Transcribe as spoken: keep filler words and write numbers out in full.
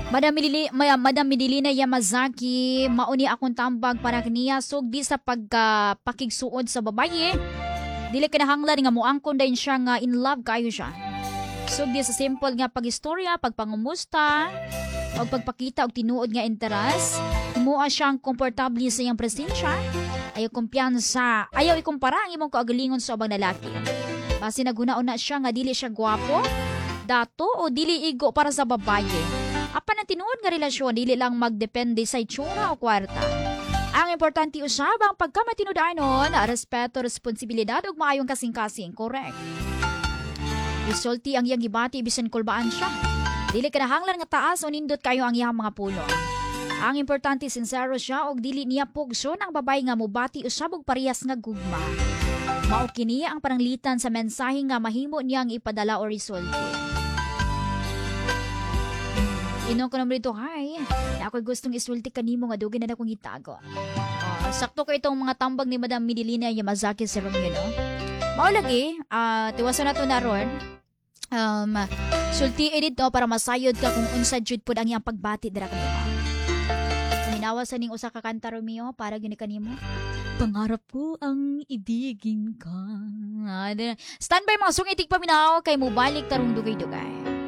Madam Midili, ma- Madam Midilina Yamazaki, mauni akong tambag para kaniya sugdi sa pagka pakigsuod sa babaye. Dili kinahanglan nga moangkon din siya nga in love kayo siya. Sugdi sa simple nga pagistorya, pagpangumusta, o pagpakita og tinuod nga interes, mua siyang komportable sa iyang presensya, ayaw kumpiyansa, ayaw ikumpara ang imong kaugalingon sa ubang lalaki. Basi nagunaon na siya nga dili siya gwapo, dato o dili igo para sa babaye. Apan ang tinuod nga relasyon, dili lang magdepende sa itsura o kwarta. Ang importante usab ang pagkamatinudanon, respeto, responsibilidad ug maayong kasing-kasing, correct. Isulti ang iyang gibati bisan kulbaan siya. Dili kinahanglan nga taas o nindot kayo ang iyang mga pulo. Ang importante sincero siya og dili niya pugso ang babae nga mobati usab og parehas nga gugma. Mao kini ang pananglitan sa mensahe nga mahimo niyang ipadala o resulti. Inong ko naman dito, hi. Ako'y gustong isulti kanimo nga dugay na akong itago. Uh, sakto ko itong mga tambag ni Madam Midilina Yamazaki sa room yun, no? Maulagi, uh, tiwaso na to na ron. Um, sulti edit no para masayod ka kung unsa jud pud ang iyang pagbati dira kanimo. Minawa sa ning usa ka kanta Romeo para gini kanimo. Pangarap ko ang ibigin ka. Ah, standby mga sungitik paminaw kay mo balik tarong dugay-dugay.